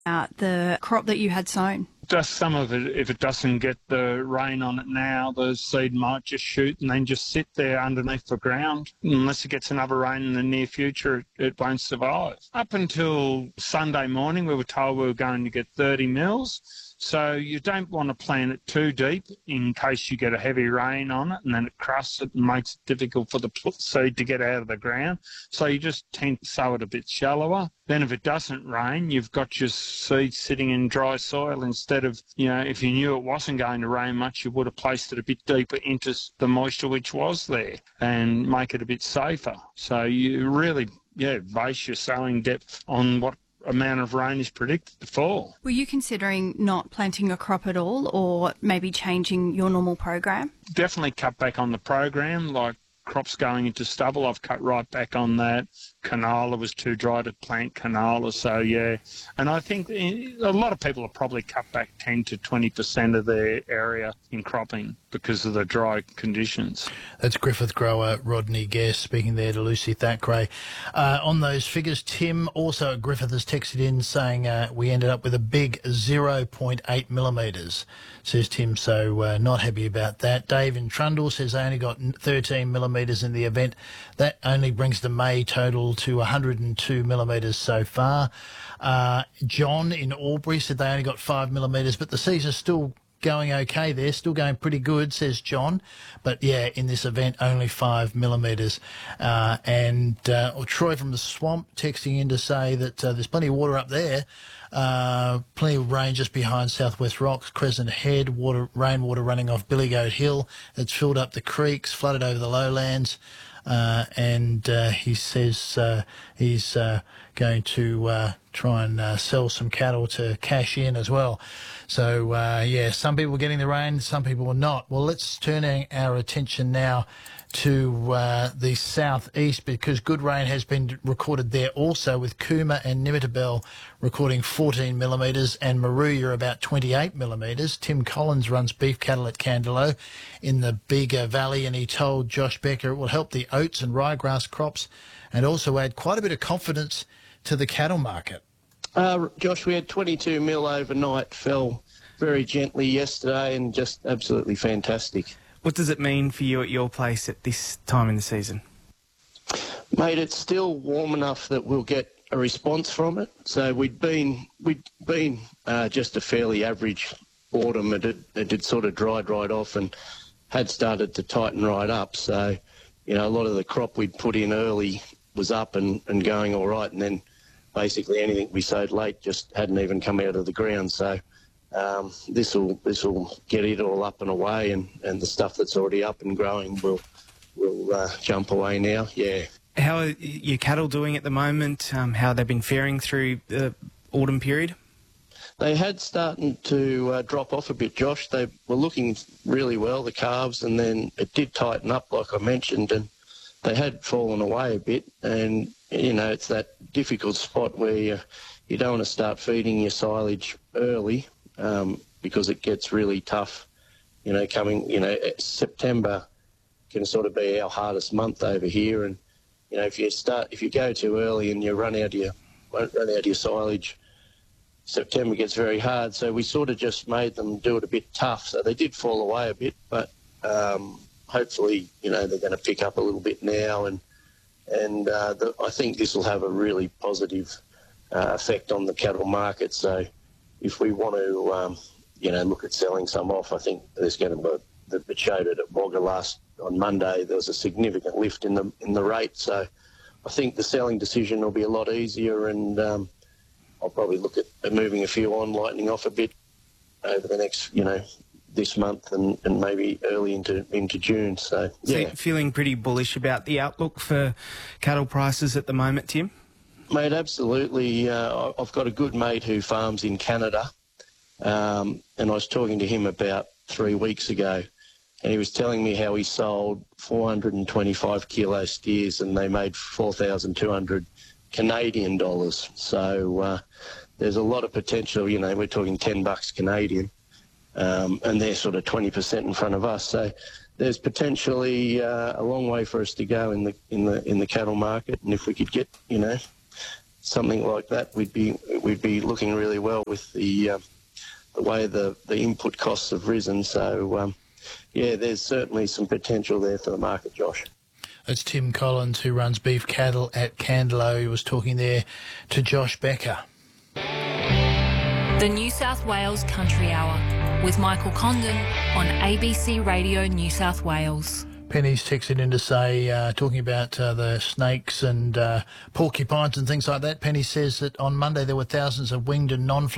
the crop that you had sown? Just some of it, if it doesn't get the rain on it now, the seed might just shoot and then just sit there underneath the ground. Unless it gets another rain in the near future, it won't survive. Up until Sunday morning, we were told we were going to get 30 mils. So you don't want to plant it too deep in case you get a heavy rain on it and then it crusts it and makes it difficult for the seed to get out of the ground. So you just tend to sow it a bit shallower. Then if it doesn't rain, you've got your seed sitting in dry soil instead of, if you knew it wasn't going to rain much, you would have placed it a bit deeper into the moisture which was there and make it a bit safer. So you really, base your sowing depth on what amount of rain is predicted to fall. Were you considering not planting a crop at all or maybe changing your normal program? Definitely cut back on the program, like crops going into stubble. I've cut right back on that. Canola was too dry to plant canola, so yeah. And I think a lot of people have probably cut back 10 to 20% of their area in cropping because of the dry conditions. That's Griffith grower Rodney Guest speaking there to Lucy Thackeray. On those figures, Tim also at Griffith has texted in saying we ended up with a big 0.8 millimetres, says Tim, so not happy about that. Dave in Trundle says they only got 13 millimetres in the event. That only brings the May total to 102 millimetres so far. John in Albury said they only got 5 millimetres, but the season's still going okay there, still going pretty good, says John. But yeah, in this event, only 5 millimetres. Troy from the Swamp texting in to say that there's plenty of water up there. Plenty of rain just behind Southwest Rocks, Crescent Head, rainwater running off Billy Goat Hill. It's filled up the creeks, flooded over the lowlands. He says he's going to try and sell some cattle to cash in as well. So, some people were getting the rain, some people were not. Well, let's turn our attention now to the southeast because good rain has been recorded there also, with Cooma and Nimitabel recording 14 millimetres and Maruya about 28 millimetres. Tim Collins runs beef cattle at Candelo in the Bega Valley, and he told Josh Becker it will help the oats and ryegrass crops and also add quite a bit of confidence to the cattle market. Josh, we had 22 mil overnight, fell very gently yesterday and just absolutely fantastic. What does it mean for you at your place at this time in the season? Mate, it's still warm enough that we'll get a response from it. So we'd been just a fairly average autumn. It had sort of dried right off and had started to tighten right up. So, a lot of the crop we'd put in early was up and going all right, and then basically anything we sowed late just hadn't even come out of the ground. So this will get it all up and away, and the stuff that's already up and growing will jump away now. Yeah. How are your cattle doing at the moment? How have they been faring through the autumn period? They had started to drop off a bit, Josh. They were looking really well, the calves, and then it did tighten up, like I mentioned, and they had fallen away a bit. And, it's that difficult spot where you don't want to start feeding your silage early because it gets really tough. September can sort of be our hardest month over here, and if you go too early and you run out of your silage, September gets very hard. So we sort of just made them do it a bit tough. So they did fall away a bit, but hopefully, they're going to pick up a little bit now, and I think this will have a really positive effect on the cattle market. So if we want to, look at selling some off, I think there's going to be, it showed it at Wagga on Monday, there was a significant lift in the rate. So I think the selling decision will be a lot easier, and I'll probably look at moving a few on, lightening off a bit over the next, this month and maybe early into June. So, yeah. So feeling pretty bullish about the outlook for cattle prices at the moment, Tim? Mate, absolutely. I've got a good mate who farms in Canada, and I was talking to him about 3 weeks ago, and he was telling me how he sold 425 kilo steers and they made 4,200 Canadian dollars. So there's a lot of potential. We're talking $10 Canadian. And they're sort of 20% in front of us. So there's potentially a long way for us to go in the cattle market. And if we could get something like that, we'd be looking really well with the way the input costs have risen. So, yeah, there's certainly some potential there for the market, Josh. That's Tim Collins, who runs beef cattle at Candelo. He was talking there to Josh Becker. The New South Wales Country Hour with Michael Condon on ABC Radio New South Wales. Penny's texted in to say, talking about the snakes and porcupines and things like that, Penny says that on Monday there were thousands of winged and non-flying